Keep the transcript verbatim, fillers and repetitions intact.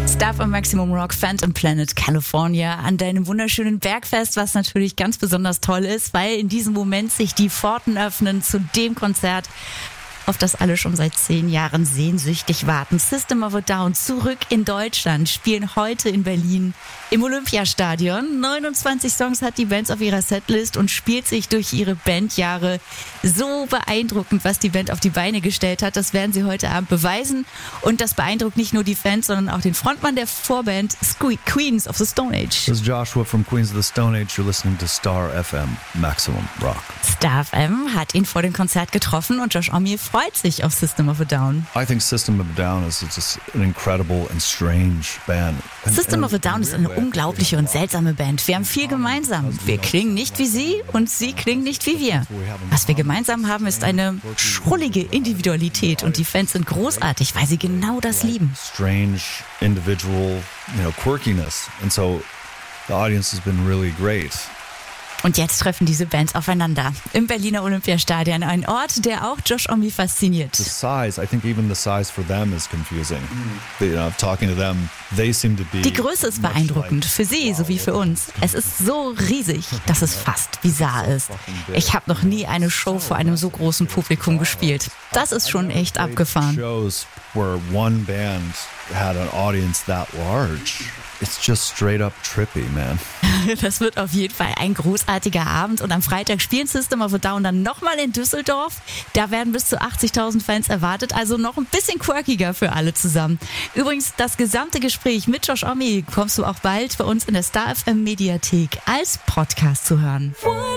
Stuff am Maximum Rock, Phantom Planet, California, an deinem wunderschönen Bergfest, was natürlich ganz besonders toll ist, weil in diesem Moment sich die Pforten öffnen zu dem Konzert, auf das alle schon seit zehn Jahren sehnsüchtig warten. System of a Down zurück in Deutschland, spielen heute in Berlin im Olympiastadion. neunundzwanzig Songs hat die Band auf ihrer Setlist und spielt sich durch ihre Bandjahre. So beeindruckend, was die Band auf die Beine gestellt hat. Das werden sie heute Abend beweisen. Und das beeindruckt nicht nur die Fans, sondern auch den Frontmann der Vorband, Queens of the Stone Age. This is Joshua from Queens of the Stone Age. You're listening to Star F M, Maximum Rock. Star F M hat ihn vor dem Konzert getroffen und Josh Homme freut sich auf System of a Down. I think System of a Down is just an incredible and strange band. And, System and of a Down ist eine unglaubliche und seltsame Band. Wir haben viel gemeinsam. Wir klingen nicht wie sie und sie klingen nicht wie wir. Was wir gemeinsam haben, ist eine schrullige Individualität und die Fans sind großartig, weil sie genau das lieben. Strange individual, you know, quirkiness. And so the audience has been really great. Und jetzt treffen diese Bands aufeinander im Berliner Olympiastadion, ein Ort, der auch Josh Homme fasziniert. The size, I think even the size for them is confusing. You know, talking to them, they seem to be. Die Größe ist beeindruckend, für sie sowie für uns. Es ist so riesig, dass es fast bizarr ist. Ich habe noch nie eine Show vor einem so großen Publikum gespielt. Das ist schon echt abgefahren. Shows where one band had an audience that large. It's just straight up trippy, man. Das wird auf jeden Fall ein großartiger Abend und am Freitag spielen System of a Down dann nochmal in Düsseldorf. Da werden bis zu achtzigtausend Fans erwartet, also noch ein bisschen quirkiger für alle zusammen. Übrigens, das gesamte Gespräch mit Josh Homme kommst du auch bald bei uns in der Star F M Mediathek als Podcast zu hören.